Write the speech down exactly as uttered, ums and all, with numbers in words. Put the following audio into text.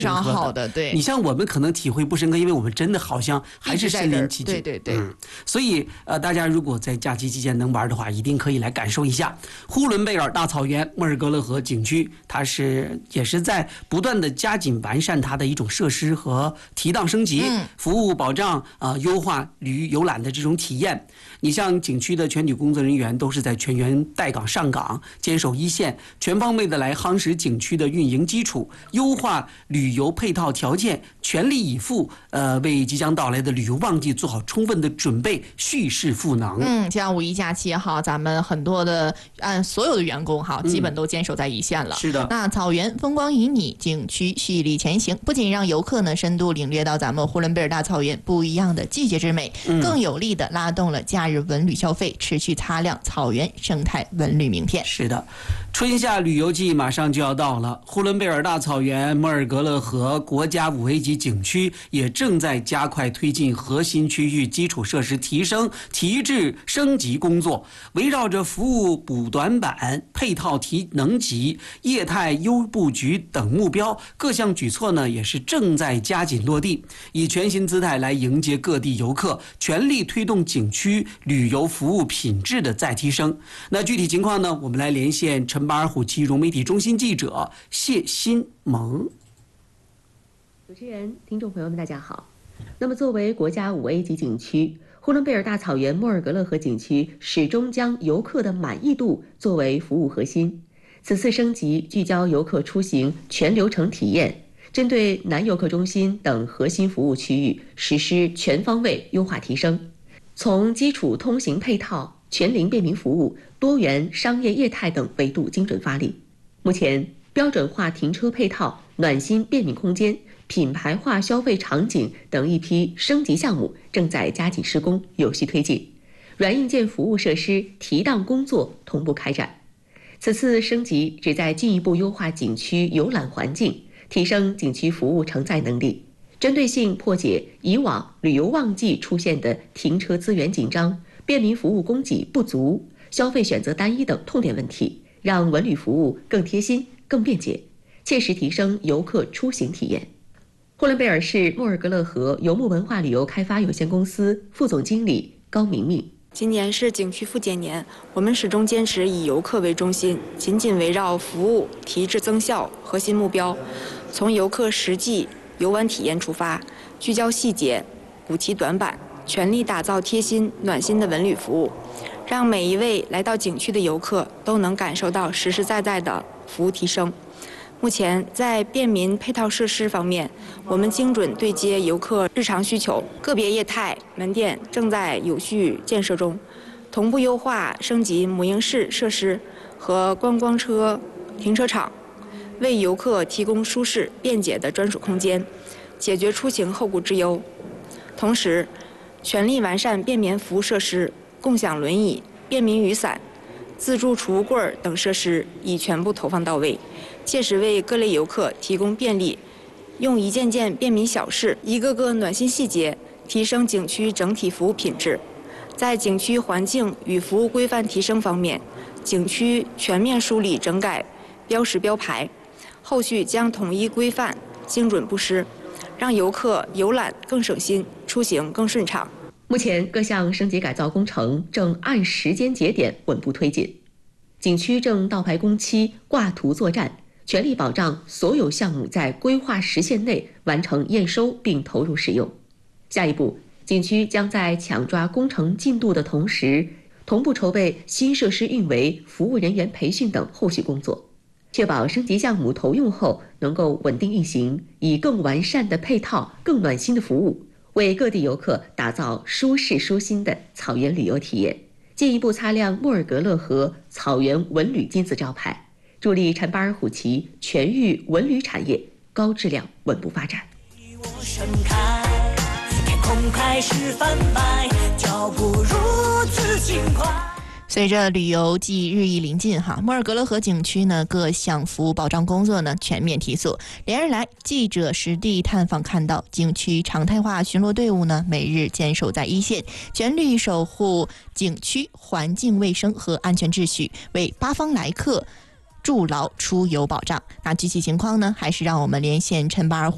非常好的。对， 你像我们可能体会不深刻，因为我们真的好像还是身临其境。 对对对。 嗯，所以呃，大家如果在假期期间能玩的话，一定可以来感受一下呼伦贝尔大草原莫尔格勒河景区。它是也是在不断的加紧完善它的一种设施和提档升级， 嗯、 服务保障啊、呃，优化旅游览的这种体验。你像景区的全体工作人员都是在全员待岗上岗，坚守一线，全方位的来夯实景区的运营基础，优化旅游配套条件，全力以赴，呃，为即将到来的旅游旺季做好充分的准备，蓄势赋能。 嗯，像五一假期哈，咱们很多的按所有的员工哈，基本都坚守在一线了。 嗯、是的。 那草原风光旖旎，景区蓄力前行，不仅让游客呢深度领略到咱们呼伦贝尔大草原不一样的季节之美， 嗯、 更有力的拉动了假日文旅消费，持续擦亮草原生态文旅名片。 是的，春夏旅游季马上就要到了，呼伦贝尔大草原莫尔格勒河国家五 A 级景区也正在加快推进核心区域基础设施提升、提质升级工作，围绕着服务补短板、配套提能级、业态优布局等目标，各项举措呢也是正在加紧落地，以全新姿态来迎接各地游客，全力推动景区旅游服务品质的再提升。那具体情况呢，我们来连线陈巴尔虎旗融媒体中心记者谢新萌。 主持人、听众朋友们，大家好。那么，作为国家五 A 级景区，呼伦贝尔大草原莫尔格勒河景区始终将游客的满意度作为服务核心。此次升级聚焦游客出行全流程体验，针对南游客中心等核心服务区域实施全方位优化提升，从基础通行配套、全龄便民服务、多元商业业态等维度精准发力。目前，标准化停车配套、暖心便民空间、品牌化消费场景等一批升级项目正在加紧施工，有序推进，软硬件服务设施提档工作同步开展。此次升级旨在进一步优化景区游览环境，提升景区服务承载能力，针对性破解以往旅游旺季出现的停车资源紧张、便民服务供给不足、消费选择单一等痛点问题，让文旅服务更贴心、更便捷，切实提升游客出行体验。呼伦贝尔市莫尔格勒河游牧文化旅游开发有限公司副总经理高明明。 今年是景区复检年，我们始终坚持以游客为中心，紧紧围绕服务、提质增效核心目标，从游客实际游玩体验出发，聚焦细节，补齐短板，全力打造贴心暖心的文旅服务，让每一位来到景区的游客都能感受到实实在在的服务提升。目前在便民配套设施方面，我们精准对接游客日常需求，个别业态门店正在有序建设中，同步优化升级母婴室设施和观光车停车场，为游客提供舒适便捷的专属空间，解决出行后顾之忧。同时，全力完善便民服务设施，共享轮椅、便民雨伞、自助储物柜等设施已全部投放到位，切实为各类游客提供便利，用一件件便民小事、一个个暖心细节，提升景区整体服务品质。在景区环境与服务规范提升方面，景区全面梳理整改标识标牌，后续将统一规范，精准不失，让游客游览更省心，出行更顺畅。 目前各项升级改造工程正按时间节点稳步推进，景区正倒排工期、挂图作战，全力保障所有项目在规划时限内完成验收并投入使用。下一步，景区将在抢抓工程进度的同时，同步筹备新设施运维、服务人员培训等后续工作，确保升级项目投用后能够稳定运行，以更完善的配套、更暖心的服务，为各地游客打造舒适舒心的草原旅游体验，进一步擦亮莫尔格勒河草原文旅金字招牌，助力陈巴尔虎旗全域文旅产业高质量稳步发展。 随着旅游季日益临近哈，莫尔格勒河景区呢各项服务保障工作呢全面提速。连日来，记者实地探访看到，景区常态化巡逻队伍呢每日坚守在一线，全力守护景区环境卫生和安全秩序，为八方来客筑牢出游保障。那具体情况呢，还是让我们连线陈巴尔虎